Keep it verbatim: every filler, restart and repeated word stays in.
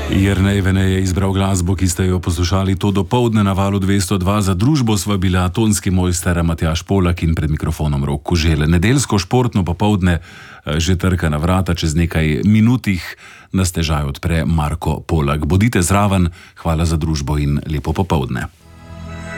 Jernej Vene je izbral glasbo, ki ste jo poslušali to dopoldne na Valu dvesto dva. Za družbo sva bila tonski mojster Matjaž Polak in pred mikrofonom Rok Kožele. Nedeljsko športno popoldne že trka na vrata, čez nekaj minutih nas težaj odpre Marko Polak. Bodite zraven, hvala za družbo in lepo popoldne.